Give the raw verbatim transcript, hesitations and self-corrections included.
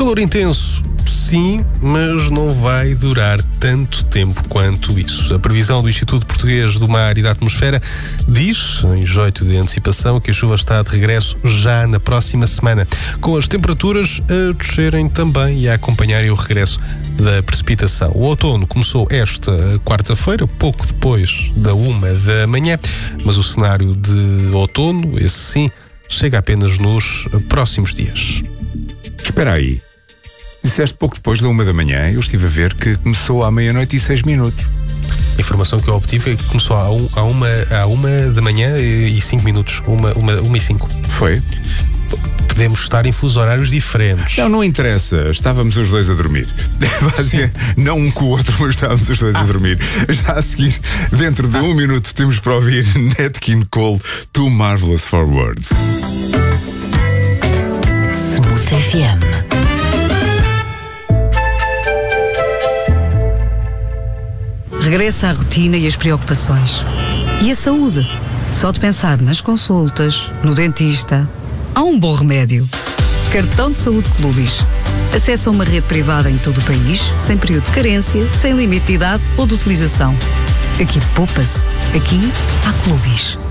Calor intenso, sim, mas não vai durar tanto tempo quanto isso. A previsão do Instituto Português do Mar e da Atmosfera diz, em jeito de antecipação, que a chuva está de regresso já na próxima semana, com as temperaturas a descerem também e a acompanharem o regresso da precipitação. O outono começou esta quarta-feira, pouco depois da uma da manhã, mas o cenário de outono, esse sim, chega apenas nos próximos dias. Espera aí. Disseste pouco depois da uma da manhã, eu estive a ver que começou à meia-noite e seis minutos. A informação que eu obtive é que começou à, um, à, uma, à uma da manhã e cinco minutos. Uma, uma, uma e cinco. Foi? Podemos estar em fusos horários diferentes. Não, não interessa. Estávamos os dois a dormir. Não um com o outro, mas estávamos os dois a dormir. Já a seguir, dentro de um minuto, temos para ouvir Nat King Cole, Too Marvelous for Words. Smooth F M. Regressa à rotina e as preocupações. E a saúde? Só de pensar nas consultas, no dentista, há um bom remédio. Cartão de Saúde Clubis. Acesse a uma rede privada em todo o país, sem período de carência, sem limite de idade ou de utilização. Aqui poupa-se. Aqui há Clubis.